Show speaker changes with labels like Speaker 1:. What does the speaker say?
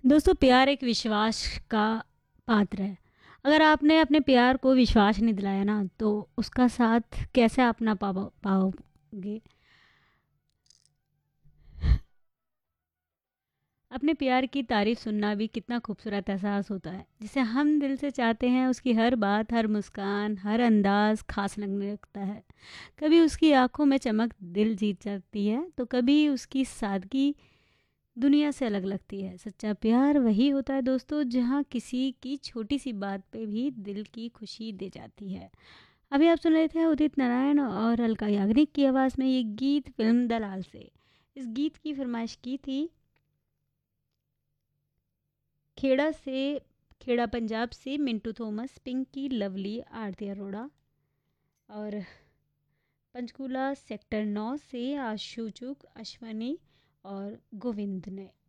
Speaker 1: दोस्तों, प्यार एक विश्वास का पात्र है। अगर आपने अपने प्यार को विश्वास नहीं दिलाया ना, तो उसका साथ कैसे आप ना पाओगे। अपने प्यार की तारीफ सुनना भी कितना खूबसूरत एहसास होता है। जिसे हम दिल से चाहते हैं, उसकी हर बात, हर मुस्कान, हर अंदाज खास लगने लगता है। कभी उसकी आंखों में चमक दिल जीत जाती है, तो कभी उसकी सादगी दुनिया से अलग लगती है। सच्चा प्यार वही होता है दोस्तों, जहाँ किसी की छोटी सी बात पे भी दिल की खुशी दे जाती है। अभी आप सुन रहे थे उदित नारायण और अलका याग्निक की आवाज़ में ये गीत फिल्म दलाल से। इस गीत की फरमाइश की थी खेड़ा से, खेड़ा पंजाब से मिंटू थॉमस, पिंकी, लवली, आरती अरोड़ा, और पंचकूला सेक्टर 9 से आशु चुग, अश्वनी और गोविंद ने।